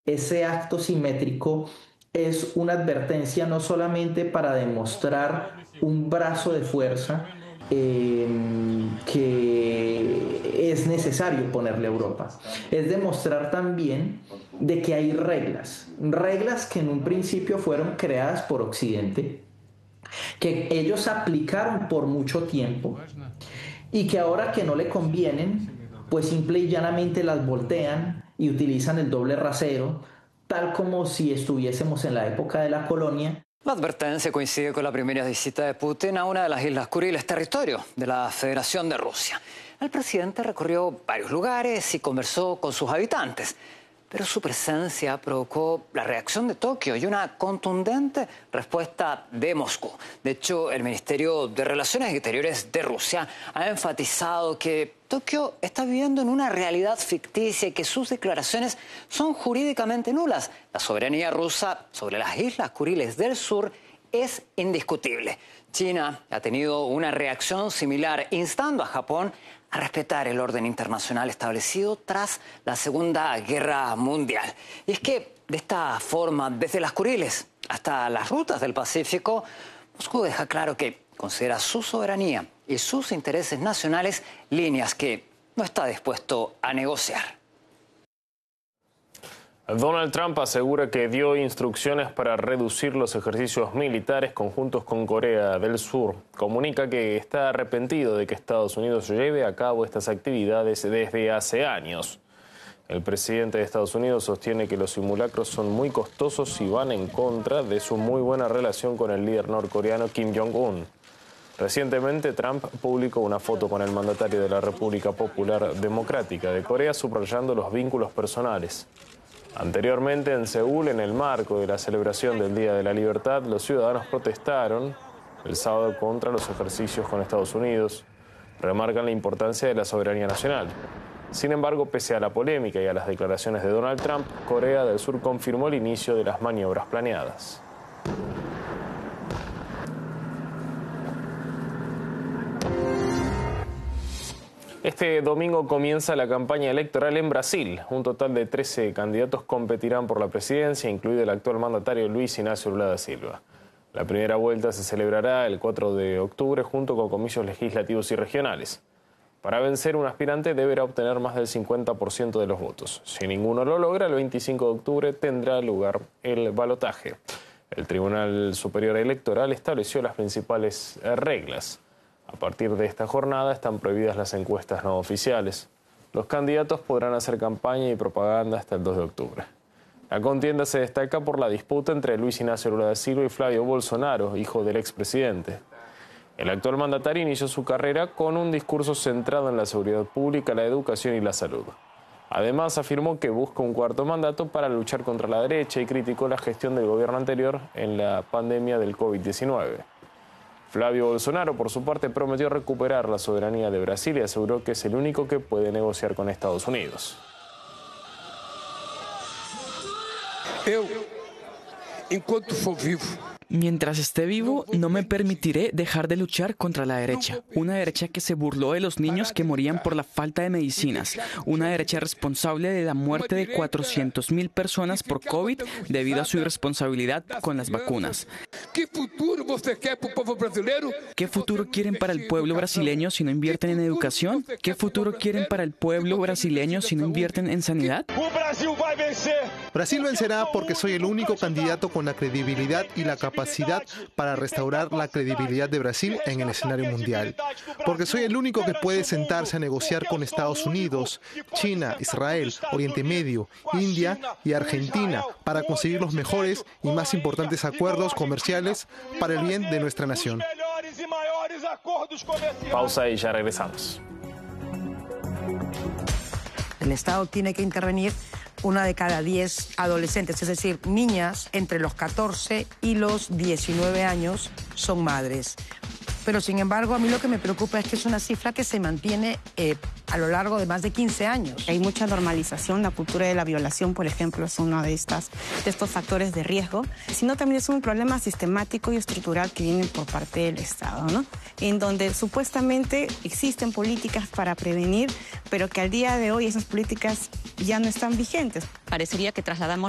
ese acto simétrico es una advertencia no solamente para demostrar un brazo de fuerza que es necesario ponerle a Europa, es demostrar también de que hay reglas que en un principio fueron creadas por Occidente, que ellos aplicaron por mucho tiempo y que ahora que no le convienen, pues simple y llanamente las voltean y utilizan el doble rasero, tal como si estuviésemos en la época de la colonia. La advertencia coincide con la primera visita de Putin a una de las Islas Kuriles, territorio de la Federación de Rusia. El presidente recorrió varios lugares y conversó con sus habitantes, pero su presencia provocó la reacción de Tokio y una contundente respuesta de Moscú. De hecho, el Ministerio de Relaciones Exteriores de Rusia ha enfatizado que Tokio está viviendo en una realidad ficticia y que sus declaraciones son jurídicamente nulas. La soberanía rusa sobre las Islas Kuriles del Sur es indiscutible. China ha tenido una reacción similar, instando a Japón a respetar el orden internacional establecido tras la Segunda Guerra Mundial. Y es que de esta forma, desde las Kuriles hasta las rutas del Pacífico, Moscú deja claro que considera su soberanía y sus intereses nacionales líneas que no está dispuesto a negociar. Donald Trump asegura que dio instrucciones para reducir los ejercicios militares conjuntos con Corea del Sur. Comunica que está arrepentido de que Estados Unidos lleve a cabo estas actividades desde hace años. El presidente de Estados Unidos sostiene que los simulacros son muy costosos y van en contra de su muy buena relación con el líder norcoreano Kim Jong-un. Recientemente, Trump publicó una foto con el mandatario de la República Popular Democrática de Corea subrayando los vínculos personales. Anteriormente, en Seúl, en el marco de la celebración del Día de la Libertad, los ciudadanos protestaron el sábado contra los ejercicios con Estados Unidos. Remarcan la importancia de la soberanía nacional. Sin embargo, pese a la polémica y a las declaraciones de Donald Trump, Corea del Sur confirmó el inicio de las maniobras planeadas. Este domingo comienza la campaña electoral en Brasil. Un total de 13 candidatos competirán por la presidencia, incluido el actual mandatario Luis Inácio Lula da Silva. La primera vuelta se celebrará el 4 de octubre junto con comicios legislativos y regionales. Para vencer, un aspirante deberá obtener más del 50% de los votos. Si ninguno lo logra, el 25 de octubre tendrá lugar el balotaje. El Tribunal Superior Electoral estableció las principales reglas. A partir de esta jornada están prohibidas las encuestas no oficiales. Los candidatos podrán hacer campaña y propaganda hasta el 2 de octubre. La contienda se destaca por la disputa entre Luis Inácio Lula da Silva y Flavio Bolsonaro, hijo del expresidente. El actual mandatario inició su carrera con un discurso centrado en la seguridad pública, la educación y la salud. Además, afirmó que busca un cuarto mandato para luchar contra la derecha y criticó la gestión del gobierno anterior en la pandemia del COVID-19. Flavio Bolsonaro, por su parte, prometió recuperar la soberanía de Brasil y aseguró que es el único que puede negociar con Estados Unidos. Enquanto for vivo. Mientras esté vivo, no me permitiré dejar de luchar contra la derecha. Una derecha que se burló de los niños que morían por la falta de medicinas. Una derecha responsable de la muerte de 400.000 personas por COVID debido a su irresponsabilidad con las vacunas. ¿Qué futuro você quer para el pueblo brasileño? ¿Qué futuro quieren para el pueblo brasileño si no invierten en educación? ¿Qué futuro quieren para el pueblo brasileño si no invierten en sanidad? Brasil vencerá porque soy el único candidato con la credibilidad y la capacidad para restaurar la credibilidad de Brasil en el escenario mundial. Porque soy el único que puede sentarse a negociar con Estados Unidos, China, Israel, Oriente Medio, India y Argentina para conseguir los mejores y más importantes acuerdos comerciales para el bien de nuestra nación. Pausa y ya regresamos. El Estado tiene que intervenir una de cada 10 adolescentes, es decir, niñas entre los 14 y los 19 años son madres. Pero, sin embargo, a mí lo que me preocupa es que es una cifra que se mantiene a lo largo de más de 15 años. Hay mucha normalización, la cultura de la violación, por ejemplo, es uno de estos factores de riesgo, sino también es un problema sistemático y estructural que viene por parte del Estado, ¿no? En donde supuestamente existen políticas para prevenir, pero que al día de hoy esas políticas ya no están vigentes. Parecería que trasladamos